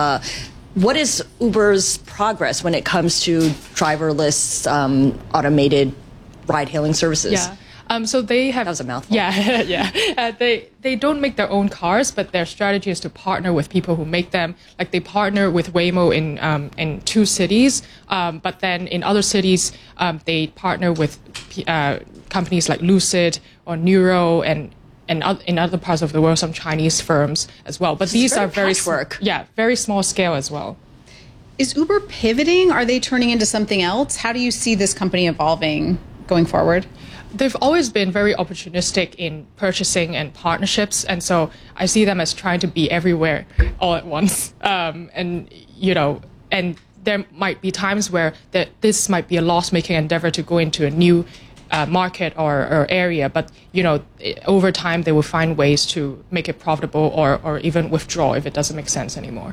What is Uber's progress when it comes to driverless automated ride-hailing services? Yeah. So they have. That was a mouthful. Yeah, yeah. They don't make their own cars, but their strategy is to partner with people who make them. Like they partner with Waymo in 2 cities, but then in other cities they partner with companies like Lucid or Nuro and in other parts of the world some Chinese firms as well. But these are very very small scale as well. Is Uber pivoting? Are they turning into something else? How do you see this company evolving going forward? They've always been very opportunistic in purchasing and partnerships, and so I see them as trying to be everywhere all at once. And there might be times where this might be a loss-making endeavor to go into a new market or area, but over time they will find ways to make it profitable or even withdraw if it doesn't make sense anymore.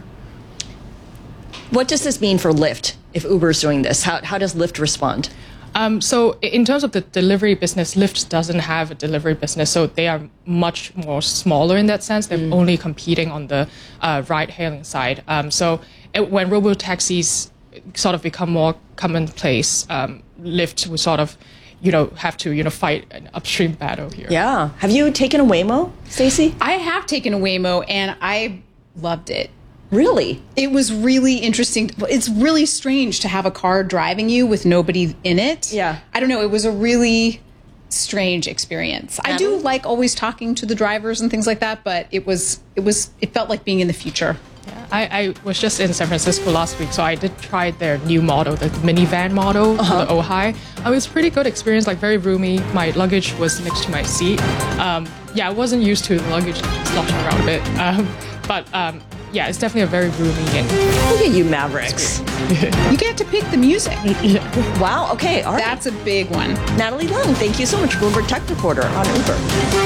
What does this mean for Lyft if Uber's doing this? How does Lyft respond? So in terms of the delivery business, Lyft doesn't have a delivery business, so they are much more smaller in that sense. They're only competing on the ride-hailing side. So when robo-taxis sort of become more commonplace, Lyft will sort of, have to, fight an upstream battle here. Yeah. Have you taken a Waymo, Stacey? I have taken a Waymo, and I loved it. Really? It was really interesting. It's really strange to have a car driving you with nobody in it. Yeah. I don't know. It was a really strange experience. I do like always talking to the drivers and things like that, but it felt like being in the future. Yeah, I was just in San Francisco last week, so I did try their new model, the minivan model, the Ojai. It was a pretty good experience, like very roomy. My luggage was next to my seat. I wasn't used to the luggage sloshing around a bit. But it's definitely a very roomy and... Look at you, Mavericks. You get to pick the music. Wow, okay, all right. That's a big one. Natalie Lung, thank you so much, Bloomberg Tech Reporter on Uber.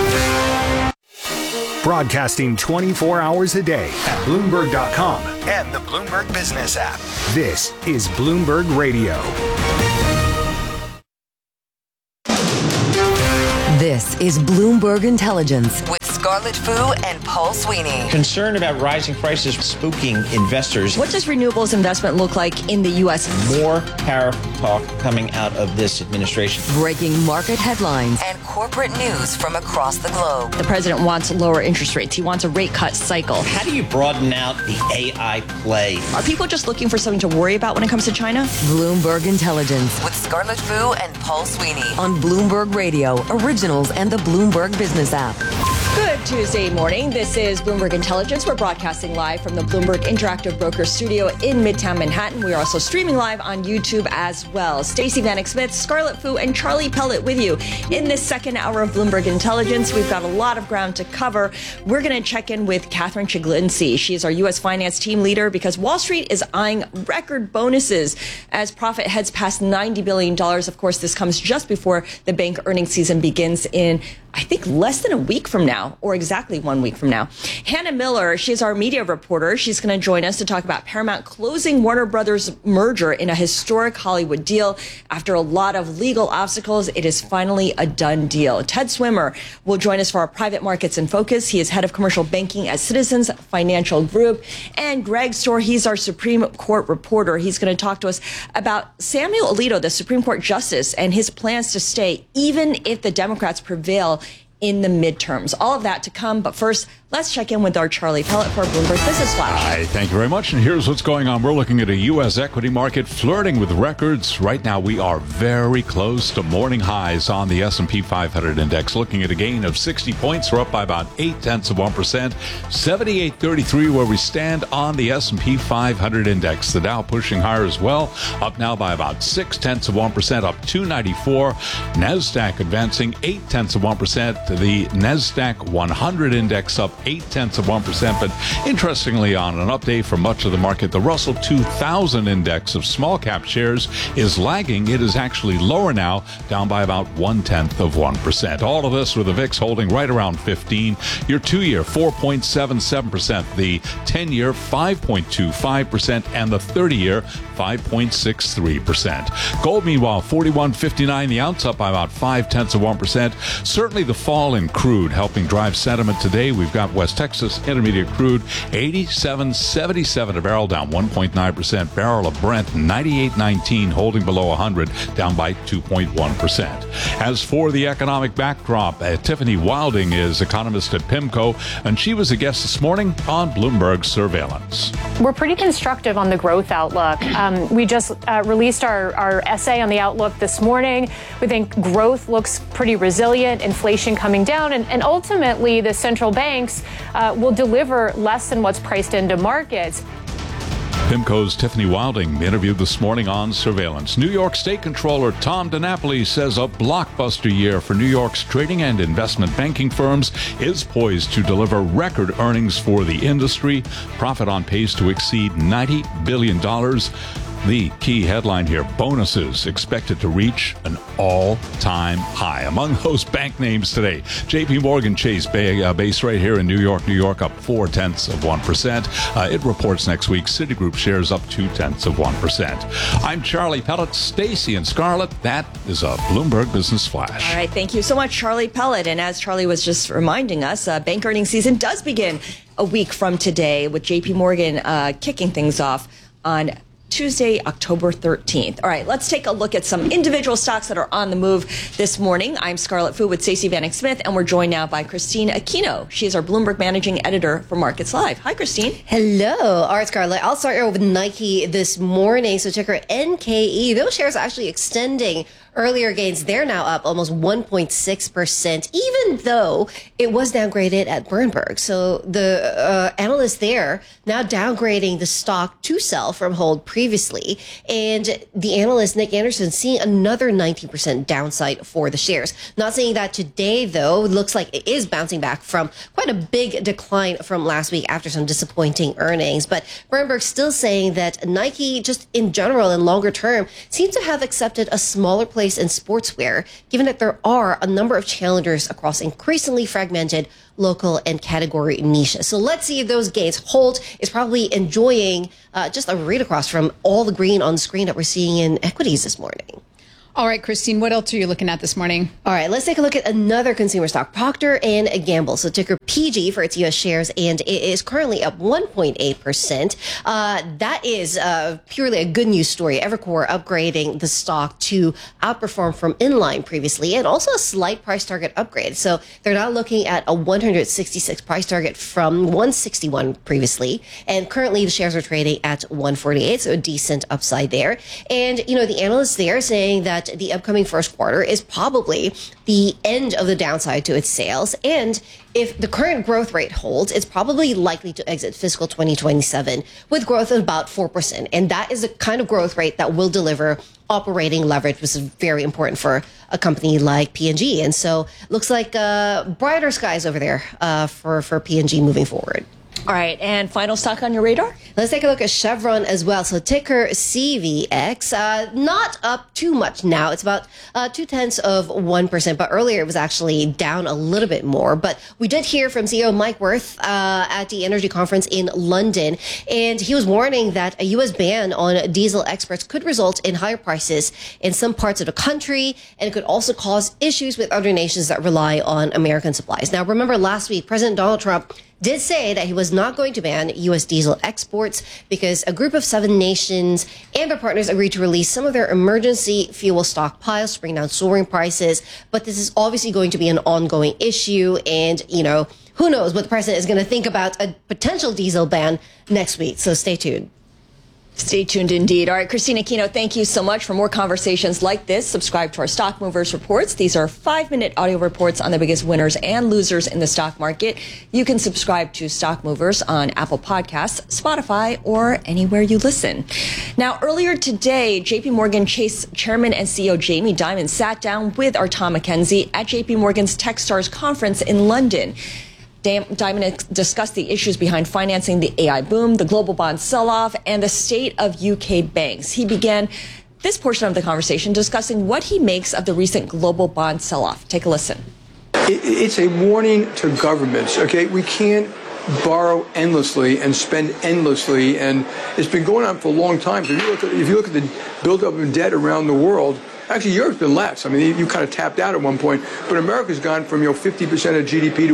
Broadcasting 24 hours a day at Bloomberg.com and the Bloomberg Business app. This is Bloomberg Radio. This is Bloomberg Intelligence with Scarlett Fu and Paul Sweeney. Concern about rising prices spooking investors. What does renewables investment look like in the U.S.? More tariff talk coming out of this administration. Breaking market headlines and corporate news from across the globe. The president wants lower interest rates. He wants a rate cut cycle. How do you broaden out the AI play? Are people just looking for something to worry about when it comes to China? Bloomberg Intelligence with Scarlett Fu and Paul Sweeney on Bloomberg Radio, Originals, and the Bloomberg Business app. Good Tuesday morning. This is Bloomberg Intelligence. We're broadcasting live from the Bloomberg Interactive Broker Studio in Midtown Manhattan. We are also streaming live on YouTube as well. Stacey Vanek Smith, Scarlett Fu, and Charlie Pellet with you. In this second hour of Bloomberg Intelligence, we've got a lot of ground to cover. We're going to check in with Catherine Chiglinski. She is our U.S. finance team leader because Wall Street is eyeing record bonuses as profit heads past $90 billion. Of course, this comes just before the bank earnings season begins in, I think, less than a week from now, or exactly 1 week from now. Hannah Miller, she's our media reporter. She's going to join us to talk about Paramount closing Warner Brothers merger in a historic Hollywood deal. After a lot of legal obstacles, it is finally a done deal. Ted Swimmer will join us for our Private Markets in Focus. He is head of commercial banking at Citizens Financial Group. And Greg Stohr, he's our Supreme Court reporter. He's going to talk to us about Samuel Alito, the Supreme Court justice, and his plans to stay even if the Democrats prevail in the midterms. All of that to come, but first, let's check in with our Charlie Pellet for Bloomberg Business Flash. Hi, thank you very much. And here's what's going on. We're looking at a U.S. equity market flirting with records. Right now, we are very close to morning highs on the S&P 500 index, looking at a gain of 60 points. We're up by about 0.8%. 78.33 where we stand on the S&P 500 index. The Dow pushing higher as well, up now by about 0.6%, up 294. NASDAQ advancing 0.8%. The NASDAQ 100 index up 0.8%. But interestingly, on an update from much of the market, the Russell 2000 index of small cap shares is lagging. It is actually lower now, down by about 0.1%. All of this with the VIX holding right around 15. Your 2-year 4.77%, the 10-year 5.25%, and the 30-year 5.63%. Gold, meanwhile, 41.59 the ounce, up by about 0.5%. Certainly the fall in crude helping drive sentiment today. We've got West Texas Intermediate crude 87.77 a barrel, down 1.9%. Barrel of Brent 98.19, holding below 100, down by 2.1%. As for the economic backdrop, Tiffany Wilding is economist at PIMCO, and she was a guest this morning on Bloomberg Surveillance. We're pretty constructive on the growth outlook. We just released our essay on the outlook this morning. We think growth looks pretty resilient, inflation coming down, and ultimately the central banks will deliver less than what's priced into markets. PIMCO's Tiffany Wilding interviewed this morning on Surveillance. New York State Controller Tom DiNapoli says a blockbuster year for New York's trading and investment banking firms is poised to deliver record earnings for the industry. Profit on pace to exceed $90 billion. The key headline here, bonuses expected to reach an all-time high. Among those bank names today, J.P. Morgan Chase, based right here in New York, up 0.4%. It reports next week. Citigroup shares up 0.2%. I'm Charlie Pellet, Stacey and Scarlett. That is a Bloomberg Business Flash. All right, thank you so much, Charlie Pellet. And as Charlie was just reminding us, bank earnings season does begin a week from today with J.P. Morgan kicking things off on Tuesday, October 13th. All right, let's take a look at some individual stocks that are on the move this morning. I'm Scarlett Fu with Stacey Vanek Smith, and we're joined now by Christine Aquino. She is our Bloomberg Managing Editor for Markets Live. Hi, Christine. Hello. All right, Scarlett. I'll start with Nike this morning. So ticker NKE. Those shares are actually extending earlier gains. They're now up almost 1.6%, even though it was downgraded at Bloomberg. So the analyst there now downgrading the stock to sell from hold previously. And the analyst, Nick Anderson, seeing another 19% downside for the shares. Not saying that today, though. It looks like it is bouncing back from quite a big decline from last week after some disappointing earnings. But Bloomberg still saying that Nike, just in general and longer term, seems to have accepted a smaller place in sportswear, given that there are a number of challengers across increasingly fragmented local and category niches. So let's see if those gains hold. Is probably enjoying just a read across from all the green on the screen that we're seeing in equities this morning. All right, Christine, what else are you looking at this morning? All right, let's take a look at another consumer stock, Procter & Gamble. So ticker PG for its U.S. shares, and it is currently up 1.8%. That is purely a good news story. Evercore upgrading the stock to outperform from inline previously, and also a slight price target upgrade. So they're now looking at a 166 price target from 161 previously, and currently the shares are trading at 148, so a decent upside there. And, you know, the analysts there saying that the upcoming first quarter is probably the end of the downside to its sales. And if the current growth rate holds, it's probably likely to exit fiscal 2027 with growth of about 4%. And that is the kind of growth rate that will deliver operating leverage, which is very important for a company like P&G. And so looks like brighter skies over there for P&G moving forward. All right, and final stock on your radar? Let's take a look at Chevron as well. So ticker CVX, not up too much now. It's about 0.2%, but earlier it was actually down a little bit more. But we did hear from CEO Mike Wirth at the Energy Conference in London, and he was warning that a U.S. ban on diesel exports could result in higher prices in some parts of the country, and it could also cause issues with other nations that rely on American supplies. Now, remember last week, President Donald Trump did say that he was not going to ban U.S. diesel exports because a group of 7 nations and their partners agreed to release some of their emergency fuel stockpiles to bring down soaring prices. But this is obviously going to be an ongoing issue. And, you know, who knows what the president is going to think about a potential diesel ban next week. So stay tuned. Stay tuned indeed. All right, Christine Aquino, thank you so much. For more conversations like this, subscribe to our Stock Movers reports. These are 5-minute audio reports on the biggest winners and losers in the stock market. You can subscribe to Stock Movers on Apple Podcasts, Spotify, or anywhere you listen. Now, earlier today, JP Morgan Chase Chairman and CEO Jamie Dimon sat down with our Tom McKenzie at JP Morgan's Techstars conference in London. Dimon discussed the issues behind financing the AI boom, the global bond sell-off, and the state of UK banks. He began this portion of the conversation discussing what he makes of the recent global bond sell-off. Take a listen. It's a warning to governments, okay? We can't borrow endlessly and spend endlessly, and it's been going on for a long time. So if you look at the buildup of debt around the world, actually, Europe's been less. I mean, you kind of tapped out at one point, but America's gone from 50% of GDP to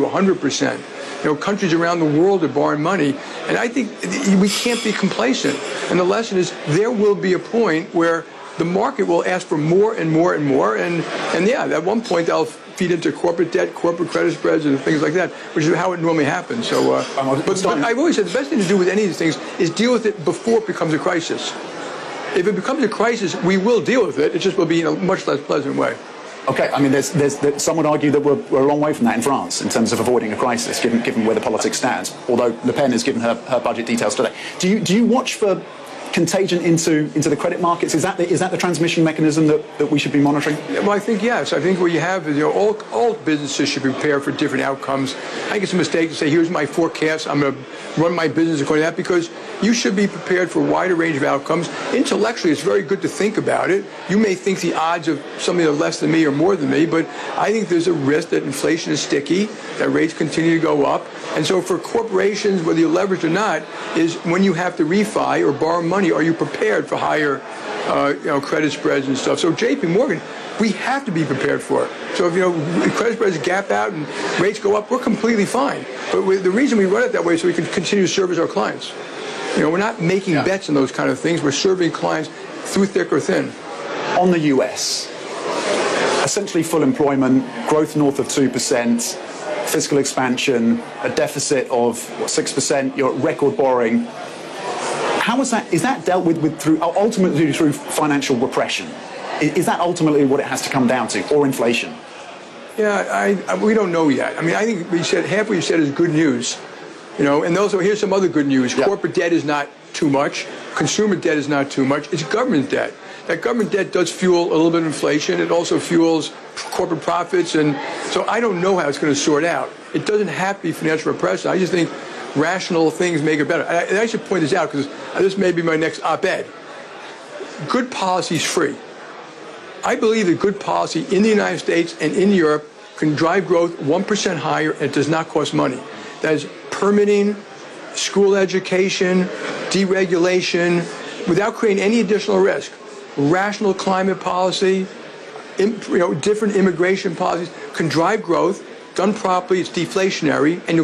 100%. Countries around the world are borrowing money, and I think we can't be complacent. And the lesson is there will be a point where the market will ask for more and more and more, and yeah, at one point they'll feed into corporate debt, corporate credit spreads, and things like that, which is how it normally happens. So, but I've always said the best thing to do with any of these things is deal with it before it becomes a crisis. If it becomes a crisis, we will deal with it. It just will be in a much less pleasant way. Okay, I mean, some would argue that we're a long way from that in France in terms of avoiding a crisis, given where the politics stands. Although Le Pen has given her budget details today. Do you watch for contagion into the credit markets? Is that the transmission mechanism that we should be monitoring? Well, I think yes. I think what you have is all businesses should prepare for different outcomes. I think it's a mistake to say, here's my forecast, I'm going to run my business according to that, because you should be prepared for a wider range of outcomes. Intellectually, it's very good to think about it. You may think the odds of somebody less than me or more than me, but I think there's a risk that inflation is sticky, that rates continue to go up. And so for corporations, whether you're leveraged or not, is when you have to refi or borrow money, are you prepared for higher credit spreads and stuff? So JP Morgan, we have to be prepared for it. So if credit spreads gap out and rates go up, we're completely fine. But the reason we run it that way is so we can continue to service our clients. We're not making bets on those kind of things. We're serving clients through thick or thin. On the US, essentially full employment, growth north of 2%, fiscal expansion, a deficit of 6%, you're at record borrowing. How is that dealt with through ultimately through financial repression? Is that ultimately what it has to come down to, or inflation? Yeah, we don't know yet. I mean, I think half what you said is good news. And also here's some other good news. Corporate debt is not too much. Consumer debt is not too much. It's government debt. That government debt does fuel a little bit of inflation. It also fuels corporate profits. And so I don't know how it's going to sort out. It doesn't have to be financial repression. I just think rational things make it better. And I should point this out because this may be my next op-ed. Good policy is free. I believe that good policy in the United States and in Europe can drive growth 1% higher and it does not cost money. That is permitting, school education, deregulation, without creating any additional risk. Rational climate policy, different immigration policies can drive growth. Done properly, it's deflationary, and